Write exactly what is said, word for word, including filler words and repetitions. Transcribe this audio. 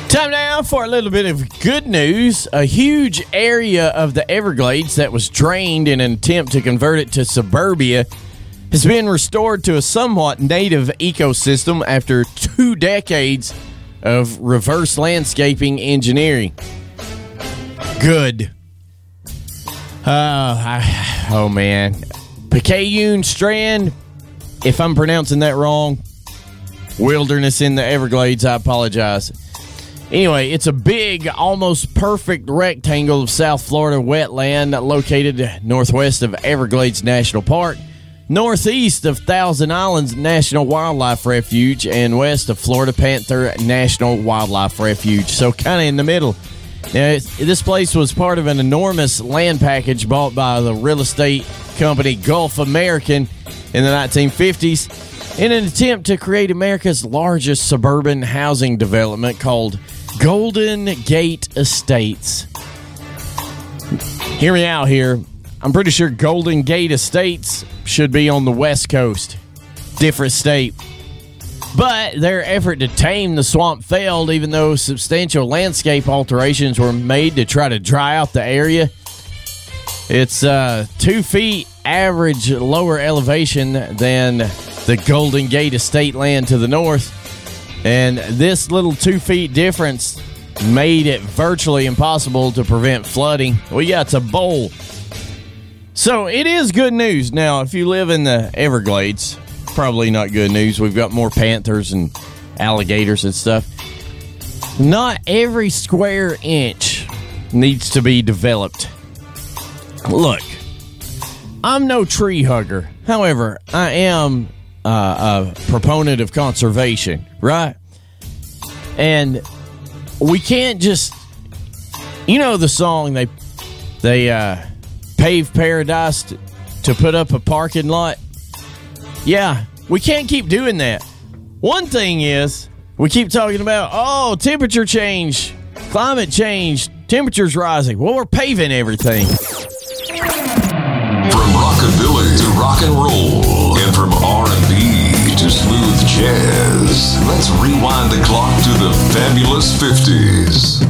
Time now for a little bit of good news. A huge area of the Everglades that was drained in an attempt to convert it to suburbia has been restored to a somewhat native ecosystem after two decades of reverse landscaping engineering. Good. Uh, I, oh, man. Picayune Strand, if I'm pronouncing that wrong, wilderness in the Everglades, I apologize. Anyway, it's a big, almost perfect rectangle of South Florida wetland located northwest of Everglades National Park, northeast of Thousand Islands National Wildlife Refuge, and west of Florida Panther National Wildlife Refuge. So kind of in the middle. Now, this place was part of an enormous land package bought by the real estate company Gulf American in the nineteen fifties in an attempt to create America's largest suburban housing development called Golden Gate Estates. Hear me out here. I'm pretty sure Golden Gate Estates should be on the West Coast. Different state. But their effort to tame the swamp failed, even though substantial landscape alterations were made to try to dry out the area. It's uh, two feet average lower elevation than the Golden Gate Estate land to the north. And this little two feet difference made it virtually impossible to prevent flooding. Well, yeah, it's a bowl. So it is good news. Now, if you live in the Everglades, probably not good news. We've got more panthers and alligators and stuff. Not every square inch needs to be developed. Look, I'm no tree hugger. However, I am uh, a proponent of conservation, right? And we can't just, you know, the song they they uh, pave paradise to, to put up a parking lot. Yeah, we can't keep doing that. One thing is, we keep talking about, oh, temperature change, climate change, temperature's rising. Well, we're paving everything. From rockabilly to rock and roll, and from R and B to smooth jazz, let's rewind the clock to the fabulous fifties.